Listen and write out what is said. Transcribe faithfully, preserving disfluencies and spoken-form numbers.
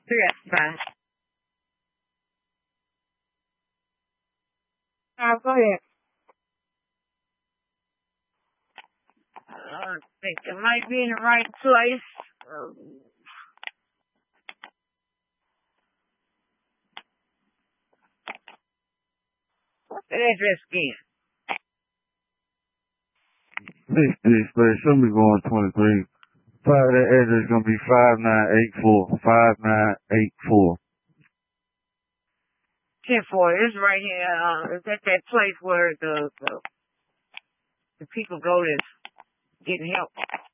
Yes, fine. Uh, go ahead. I think it might be in the right place. Uh, what's the address again? This display should be going twenty-three. Probably that address is gonna be five nine eight four. Five nine eight four. ten four. It's right here. Uh, it's at that place where the, the the people go to get help.